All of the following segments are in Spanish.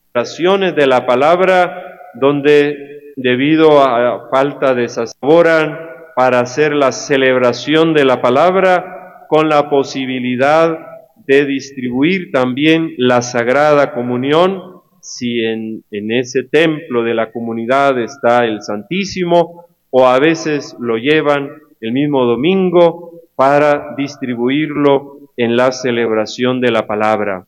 celebraciones de la palabra donde debido a falta de sazoran para hacer la celebración de la palabra con la posibilidad de distribuir también la Sagrada Comunión, si en ese templo de la comunidad está el Santísimo, o a veces lo llevan el mismo domingo para distribuirlo en la celebración de la palabra.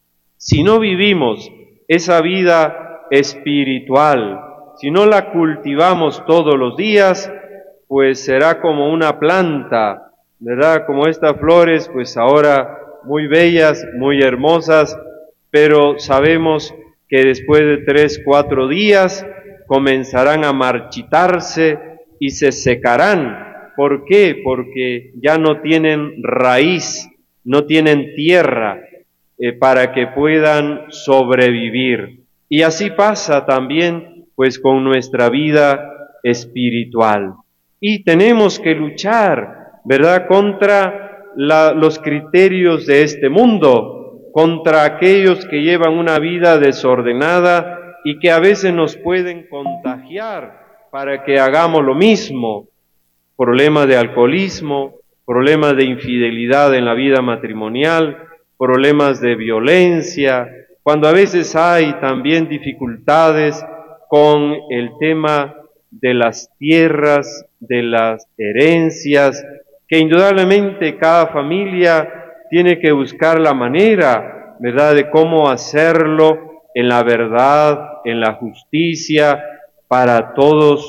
Si no vivimos esa vida espiritual, si no la cultivamos todos los días, pues será como una planta, ¿verdad? Como estas flores, pues ahora muy bellas, muy hermosas, pero sabemos que después de 3, 4 días comenzarán a marchitarse y se secarán. ¿Por qué? Porque ya no tienen raíz, no tienen tierra para que puedan sobrevivir. Y así pasa también pues con nuestra vida espiritual. Y tenemos que luchar, ¿verdad?, contra los criterios de este mundo, contra aquellos que llevan una vida desordenada y que a veces nos pueden contagiar para que hagamos lo mismo. Problemas de alcoholismo, problemas de infidelidad en la vida matrimonial, problemas de violencia, cuando a veces hay también dificultades con el tema de las tierras, de las herencias, que indudablemente cada familia tiene que buscar la manera, ¿verdad?, de cómo hacerlo en la verdad, en la justicia, para todos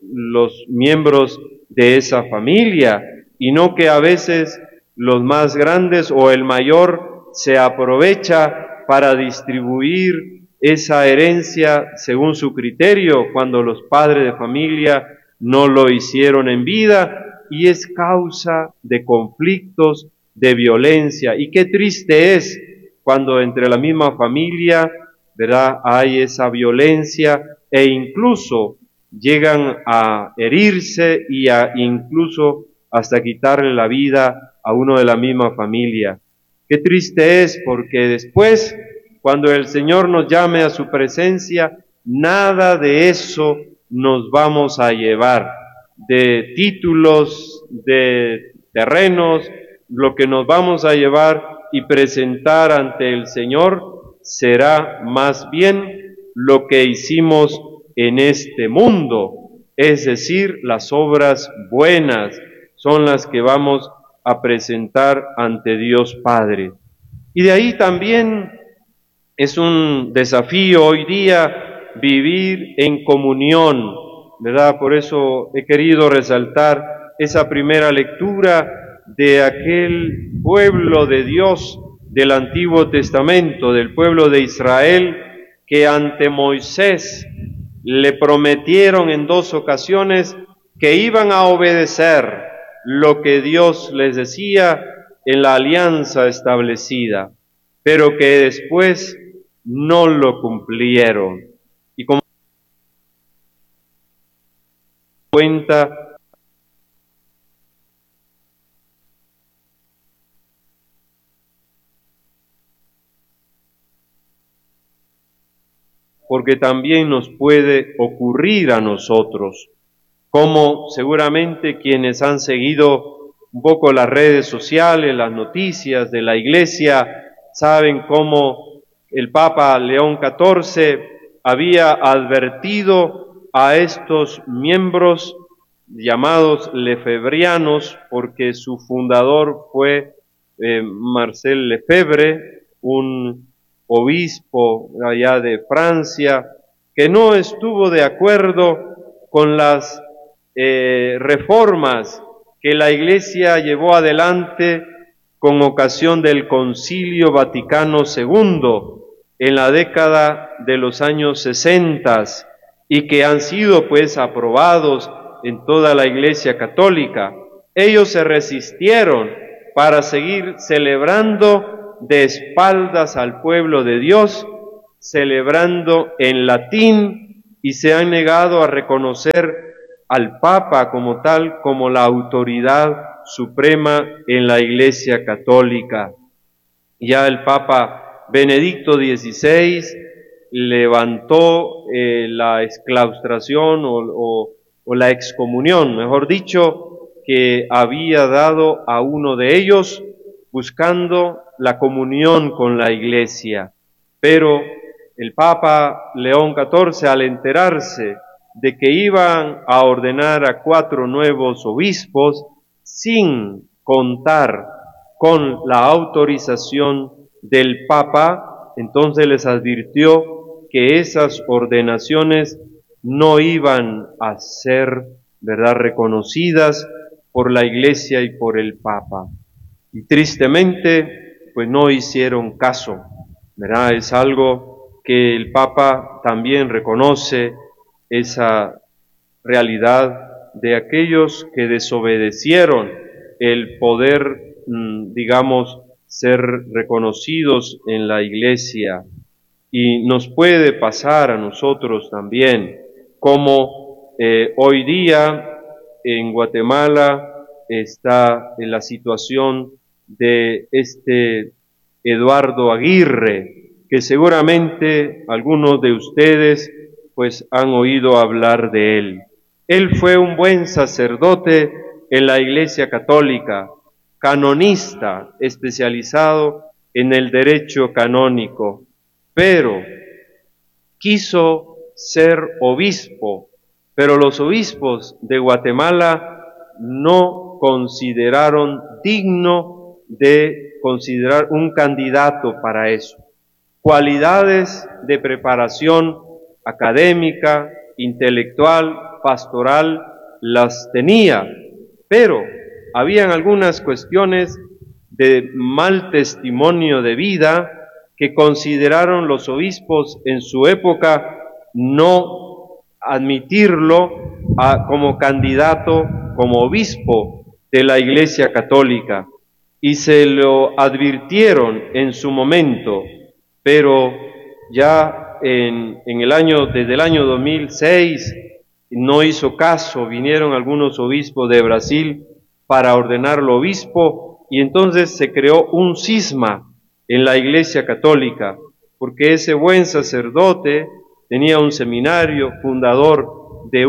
los miembros de esa familia, y no que a veces los más grandes o el mayor se aprovecha para distribuir esa herencia según su criterio, cuando los padres de familia no lo hicieron en vida, y es causa de conflictos, de violencia. Y qué triste es cuando entre la misma familia, ¿verdad?, hay esa violencia e incluso llegan a herirse y a incluso hasta quitarle la vida a uno de la misma familia. Qué triste es, porque después, cuando el Señor nos llame a su presencia, nada de eso nos vamos a llevar, de títulos, de terrenos. Lo que nos vamos a llevar y presentar ante el Señor será más bien lo que hicimos en este mundo, es decir, las obras buenas son las que vamos a presentar ante Dios Padre. Y de ahí también es un desafío hoy día vivir en comunión, ¿verdad? Por eso he querido resaltar esa primera lectura de aquel pueblo de Dios del Antiguo Testamento, del pueblo de Israel, que ante Moisés le prometieron en 2 ocasiones que iban a obedecer lo que Dios les decía en la alianza establecida, pero que después no lo cumplieron. Y como cuenta, porque también nos puede ocurrir a nosotros, como seguramente quienes han seguido un poco las redes sociales, las noticias de la Iglesia, saben cómo el Papa León XIV había advertido a estos miembros llamados lefebrianos, porque su fundador fue Marcel Lefebvre, un obispo allá de Francia, que no estuvo de acuerdo con las reformas que la Iglesia llevó adelante con ocasión del Concilio Vaticano II en la década de los años 60 y que han sido pues aprobados en toda la Iglesia Católica. Ellos se resistieron para seguir celebrando de espaldas al pueblo de Dios, celebrando en latín, y se han negado a reconocer al Papa como tal, como la autoridad suprema en la Iglesia Católica. Ya el Papa Benedicto XVI levantó la exclaustración o la excomunión, mejor dicho, que había dado a uno de ellos buscando la comunión con la Iglesia. Pero el Papa León XIV, al enterarse de que iban a ordenar a 4 nuevos obispos sin contar con la autorización del Papa, entonces les advirtió que esas ordenaciones no iban a ser, ¿verdad?, reconocidas por la Iglesia y por el Papa. Y tristemente, pues no hicieron caso, ¿verdad? Es algo que el Papa también reconoce, esa realidad de aquellos que desobedecieron el poder, digamos, ser reconocidos en la Iglesia. Y nos puede pasar a nosotros también, como hoy día en Guatemala está en la situación de Eduardo Aguirre, que seguramente algunos de ustedes pues han oído hablar de él. Él fue un buen sacerdote en la Iglesia Católica, canonista, especializado en el derecho canónico, pero quiso ser obispo, pero los obispos de Guatemala no consideraron digno de considerar un candidato para eso. Cualidades de preparación académica, intelectual, pastoral, las tenía, pero habían algunas cuestiones de mal testimonio de vida que consideraron los obispos en su época no admitirlo como candidato, como obispo de la Iglesia Católica, y se lo advirtieron en su momento, pero ya desde el año 2006 no hizo caso, vinieron algunos obispos de Brasil para ordenarlo obispo, y entonces se creó un cisma en la Iglesia Católica, porque ese buen sacerdote tenía un seminario, fundador de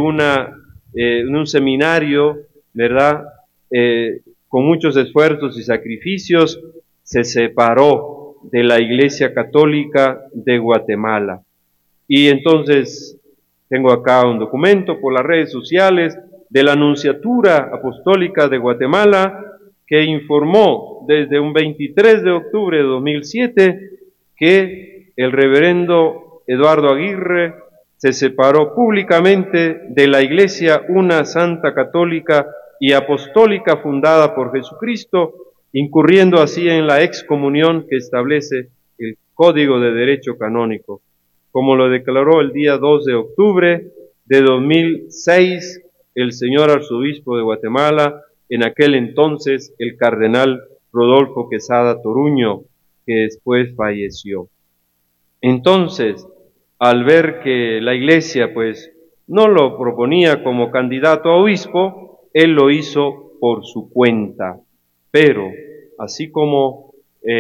un seminario, ¿verdad?, con muchos esfuerzos y sacrificios, se separó de la Iglesia Católica de Guatemala. Y entonces tengo acá un documento por las redes sociales de la Nunciatura Apostólica de Guatemala, que informó desde un 23 de octubre de 2007 que el reverendo Eduardo Aguirre se separó públicamente de la Iglesia, una santa católica y apostólica fundada por Jesucristo, incurriendo así en la excomunión que establece el Código de Derecho Canónico, como lo declaró el día 2 de octubre de 2006 el señor arzobispo de Guatemala, en aquel entonces el cardenal Rodolfo Quesada Toruño, que después falleció. Entonces, al ver que la Iglesia pues no lo proponía como candidato a obispo, él lo hizo por su cuenta. Pero, así como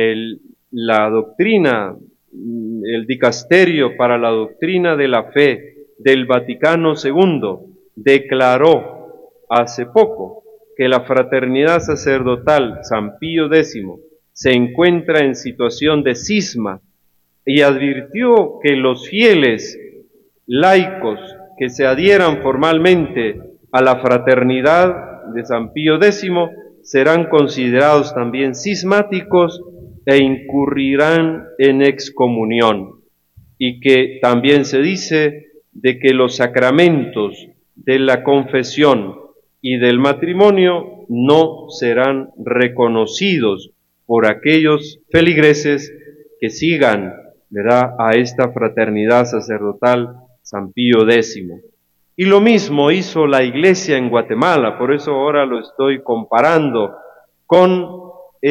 la doctrina, el dicasterio para la doctrina de la fe del Vaticano II declaró hace poco que la fraternidad sacerdotal San Pío X se encuentra en situación de cisma y advirtió que los fieles laicos que se adhieran formalmente a la fraternidad de San Pío X serán considerados también cismáticos e incurrirán en excomunión, y que también se dice de que los sacramentos de la confesión y del matrimonio no serán reconocidos por aquellos feligreses que sigan, ¿verdad?, a esta fraternidad sacerdotal San Pío X. Y lo mismo hizo la Iglesia en Guatemala, por eso ahora lo estoy comparando con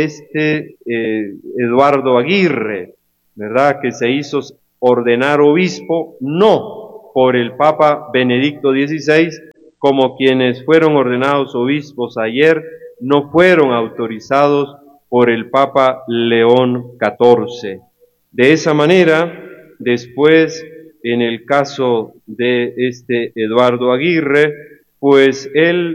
Eduardo Aguirre, ¿verdad?, que se hizo ordenar obispo no por el Papa Benedicto XVI, como quienes fueron ordenados obispos ayer no fueron autorizados por el Papa León XIV. De esa manera, Después, en el caso de este Eduardo Aguirre, pues él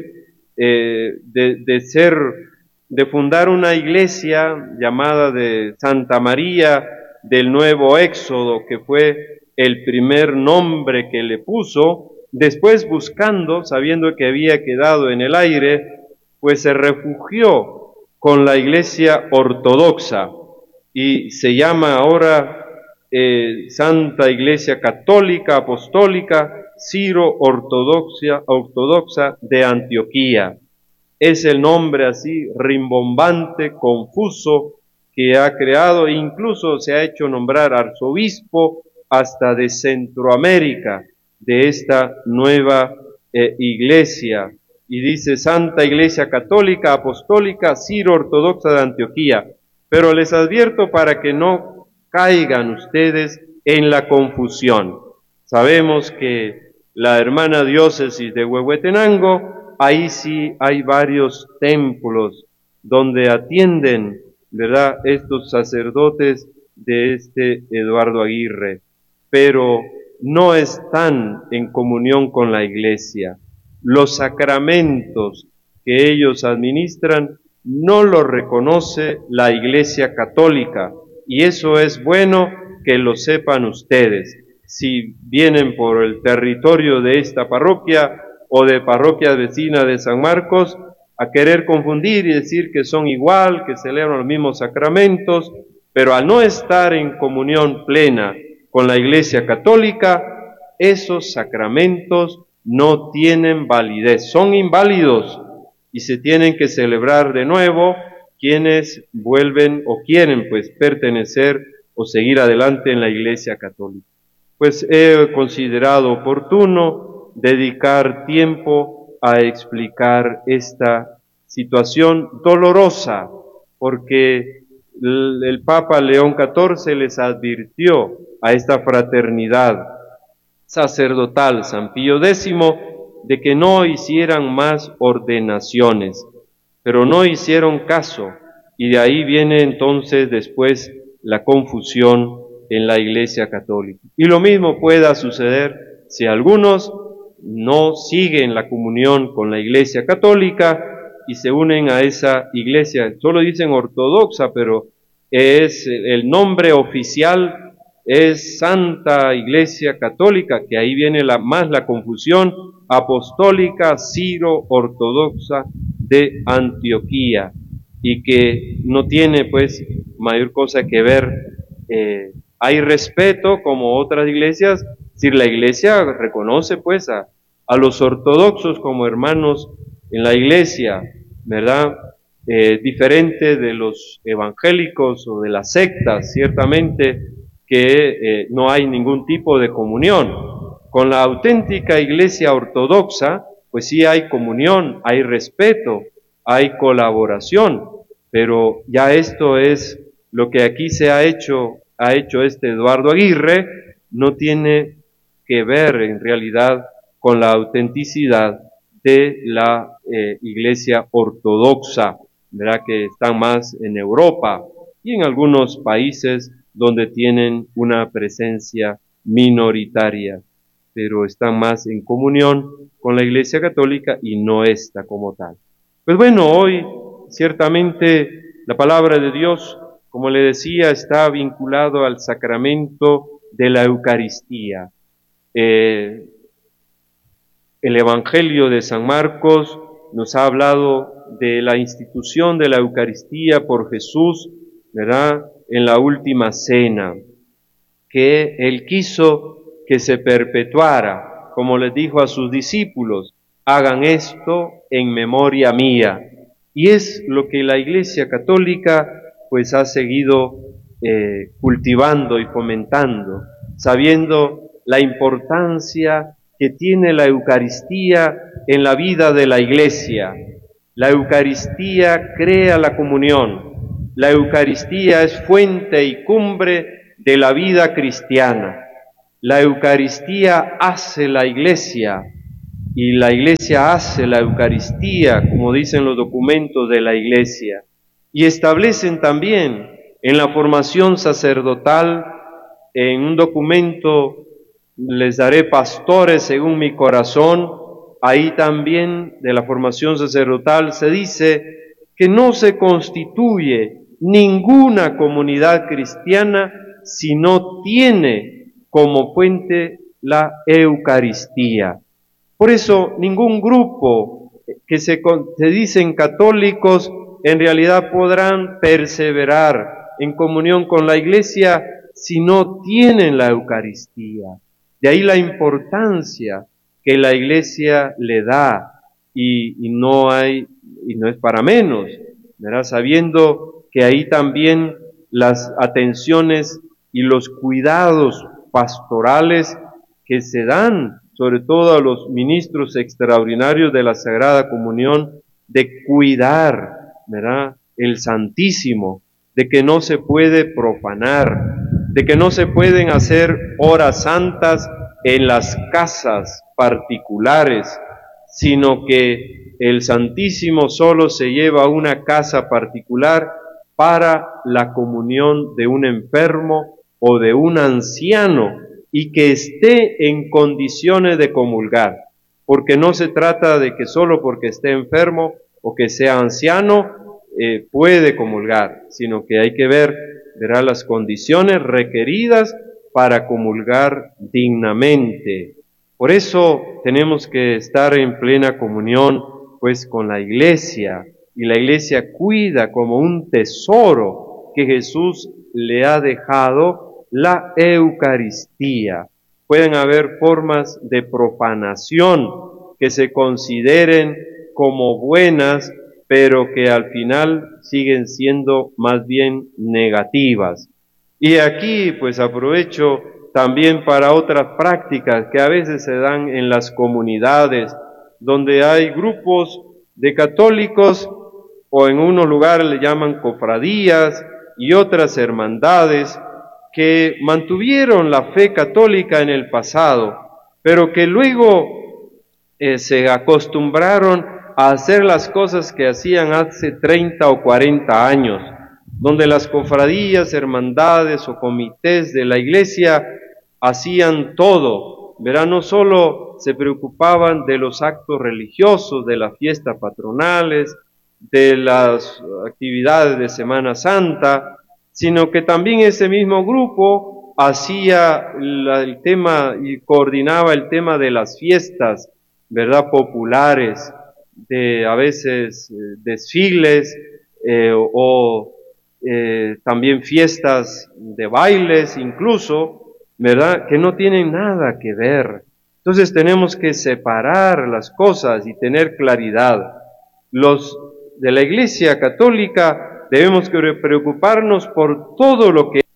de fundar una iglesia llamada de Santa María del Nuevo Éxodo, que fue el primer nombre que le puso, después buscando, sabiendo que había quedado en el aire, pues se refugió con la iglesia ortodoxa y se llama ahora Santa Iglesia Católica Apostólica Ciro Ortodoxa de Antioquía. Es el nombre así rimbombante, confuso, que ha creado, e incluso se ha hecho nombrar arzobispo hasta de Centroamérica, de esta nueva iglesia. Y dice Santa Iglesia Católica Apostólica Ciro Ortodoxa de Antioquía. Pero les advierto para que no caigan ustedes en la confusión. Sabemos que la hermana diócesis de Huehuetenango, ahí sí hay varios templos donde atienden, ¿verdad?, estos sacerdotes de este Eduardo Aguirre, pero no están en comunión con la iglesia. Los sacramentos que ellos administran no los reconoce la Iglesia Católica, y eso es bueno que lo sepan ustedes. Si vienen por el territorio de esta parroquia o de parroquias vecinas de San Marcos a querer confundir y decir que son igual, que celebran los mismos sacramentos, pero al no estar en comunión plena con la Iglesia Católica, esos sacramentos no tienen validez, son inválidos y se tienen que celebrar de nuevo quienes vuelven o quieren pues pertenecer o seguir adelante en la Iglesia Católica. Pues he considerado oportuno dedicar tiempo a explicar esta situación dolorosa, porque el Papa León XIV les advirtió a esta fraternidad sacerdotal, San Pío X, de que no hicieran más ordenaciones, pero no hicieron caso, y de ahí viene entonces después la confusión en la Iglesia Católica. Y lo mismo pueda suceder si algunos no siguen la comunión con la Iglesia Católica y se unen a esa iglesia, solo dicen ortodoxa, pero es el nombre oficial es Santa Iglesia Católica, que ahí viene más la confusión, apostólica Ciro Ortodoxa de Antioquía, y que no tiene pues mayor cosa que ver, hay respeto como otras iglesias, es decir, la iglesia reconoce pues a los ortodoxos como hermanos en la iglesia, ¿verdad? Diferente de los evangélicos o de las sectas, ciertamente, que no hay ningún tipo de comunión. Con la auténtica iglesia ortodoxa, pues sí hay comunión, hay respeto, hay colaboración, pero ya esto es lo que aquí se ha hecho este Eduardo Aguirre, no tiene que ver en realidad con la autenticidad de la iglesia ortodoxa, ¿verdad?, que están más en Europa y en algunos países donde tienen una presencia minoritaria, pero están más en comunión con la Iglesia Católica y no esta como tal. Pues bueno, hoy ciertamente la palabra de Dios, como le decía, está vinculado al sacramento de la Eucaristía. El Evangelio de San Marcos nos ha hablado de la institución de la Eucaristía por Jesús, ¿verdad?, en la última cena, que Él quiso que se perpetuara, como les dijo a sus discípulos, hagan esto en memoria mía. Y es lo que la Iglesia Católica pues ha seguido cultivando y fomentando, sabiendo la importancia que tiene la Eucaristía en la vida de la Iglesia. La Eucaristía crea la comunión. La Eucaristía es fuente y cumbre de la vida cristiana. La Eucaristía hace la Iglesia y la Iglesia hace la Eucaristía, como dicen los documentos de la Iglesia. Y establecen también en la formación sacerdotal en un documento, les daré pastores según mi corazón, ahí también de la formación sacerdotal se dice que no se constituye ninguna comunidad cristiana si no tiene como fuente la Eucaristía. Por eso ningún grupo que se dicen católicos en realidad podrán perseverar en comunión con la Iglesia si no tienen la Eucaristía. De ahí la importancia que la Iglesia le da y no es para menos, ¿verdad? Sabiendo que ahí también las atenciones y los cuidados pastorales que se dan, sobre todo a los ministros extraordinarios de la Sagrada Comunión, de cuidar, ¿verdad?, el Santísimo, de que no se puede profanar, de que no se pueden hacer horas santas en las casas particulares, sino que el Santísimo solo se lleva a una casa particular para la comunión de un enfermo o de un anciano y que esté en condiciones de comulgar, porque no se trata de que solo porque esté enfermo o que sea anciano puede comulgar, sino que hay que ver, verá, las condiciones requeridas para comulgar dignamente. Por eso tenemos que estar en plena comunión, pues, con la Iglesia, y la Iglesia cuida como un tesoro que Jesús le ha dejado la Eucaristía. Pueden haber formas de profanación que se consideren como buenas, pero que al final siguen siendo más bien negativas. Y aquí pues aprovecho también para otras prácticas que a veces se dan en las comunidades, donde hay grupos de católicos, o en unos lugares le llaman cofradías, y otras hermandades, que mantuvieron la fe católica en el pasado, pero que luego se acostumbraron a hacer las cosas que hacían hace 30 o 40 años, donde las cofradías, hermandades o comités de la Iglesia hacían todo, verá, no solo se preocupaban de los actos religiosos, de las fiestas patronales, de las actividades de Semana Santa, sino que también ese mismo grupo hacía el tema y coordinaba el tema de las fiestas, ¿verdad?, populares, de a veces desfiles también fiestas de bailes incluso, ¿verdad?, que no tienen nada que ver. Entonces tenemos que separar las cosas y tener claridad. Los de la Iglesia Católica debemos preocuparnos por todo lo que...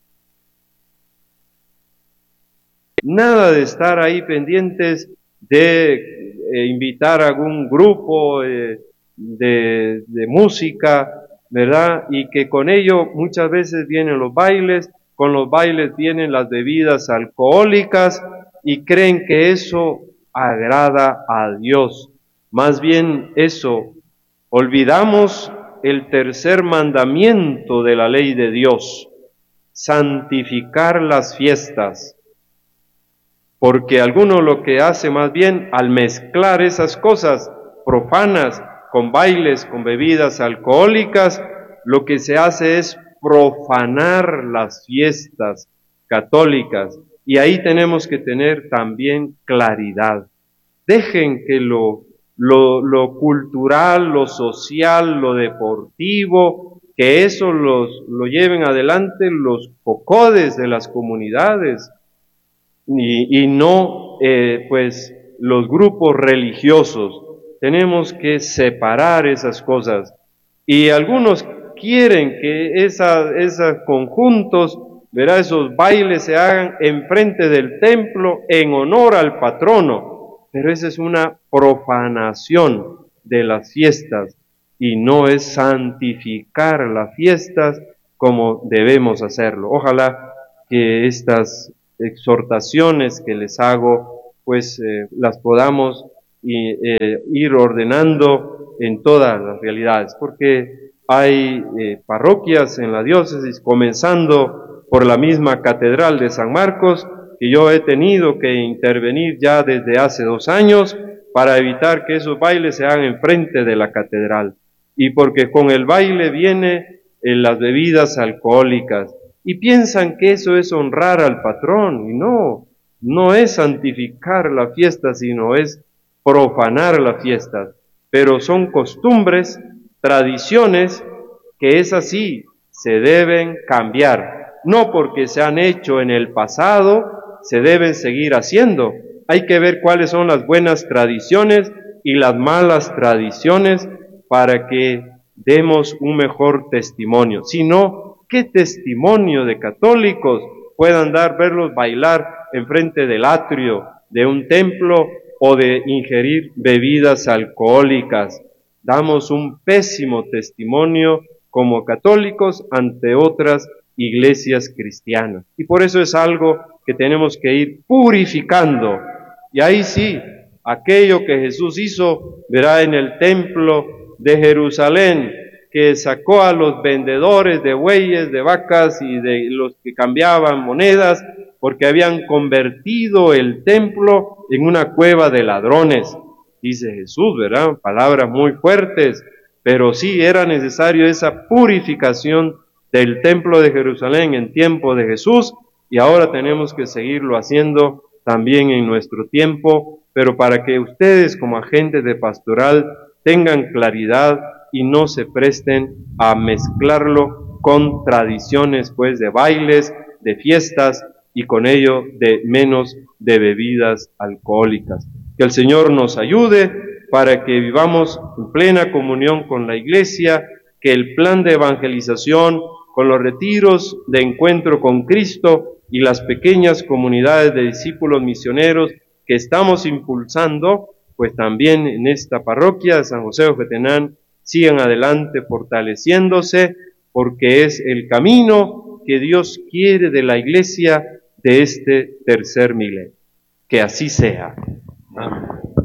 Nada de estar ahí pendientes de invitar a algún grupo de música, ¿verdad? Y que con ello muchas veces vienen los bailes, con los bailes vienen las bebidas alcohólicas y creen que eso agrada a Dios. Más bien eso, olvidamos el tercer mandamiento de la ley de Dios, santificar las fiestas. Porque alguno lo que hace más bien al mezclar esas cosas profanas con bailes, con bebidas alcohólicas, lo que se hace es profanar las fiestas católicas. Y ahí tenemos que tener también claridad. Dejen que lo cultural, lo social, lo deportivo, que eso lo lleven adelante los cocodes de las comunidades, y no pues los grupos religiosos. Tenemos que separar esas cosas, y algunos quieren que esos conjuntos, verá, esos bailes se hagan enfrente del templo en honor al patrono, pero esa es una profanación de las fiestas y no es santificar las fiestas como debemos hacerlo. Ojalá que estas exhortaciones que les hago, pues las podamos ir ordenando en todas las realidades, porque hay parroquias en la diócesis, comenzando por la misma Catedral de San Marcos, que yo he tenido que intervenir ya desde hace 2 años para evitar que esos bailes se hagan enfrente de la catedral. Y porque con el baile viene las bebidas alcohólicas. Y piensan que eso es honrar al patrón. Y no es santificar la fiesta, sino es profanar la fiesta. Pero son costumbres, tradiciones, que es así, se deben cambiar. No porque se han hecho en el pasado, se deben seguir haciendo. Hay que ver cuáles son las buenas tradiciones y las malas tradiciones para que demos un mejor testimonio. Si no, ¿qué testimonio de católicos puedan verlos bailar enfrente del atrio de un templo o de ingerir bebidas alcohólicas? Damos un pésimo testimonio como católicos ante otras iglesias cristianas. Y por eso es algo que tenemos que ir purificando. Y ahí sí, aquello que Jesús hizo, verá en el templo de Jerusalén, que sacó a los vendedores de bueyes, de vacas y de los que cambiaban monedas, porque habían convertido el templo en una cueva de ladrones. Dice Jesús, ¿verdad? Palabras muy fuertes, pero sí era necesario esa purificación del templo de Jerusalén en tiempo de Jesús, y ahora tenemos que seguirlo haciendo también en nuestro tiempo, pero para que ustedes como agentes de pastoral tengan claridad y no se presten a mezclarlo con tradiciones pues de bailes, de fiestas y con ello de menos de bebidas alcohólicas. Que el Señor nos ayude para que vivamos en plena comunión con la Iglesia, que el plan de evangelización, con los retiros de encuentro con Cristo y las pequeñas comunidades de discípulos misioneros que estamos impulsando, pues también en esta parroquia de San José de Ojetenán sigan adelante fortaleciéndose, porque es el camino que Dios quiere de la Iglesia de este tercer milenio. Que así sea. Amén.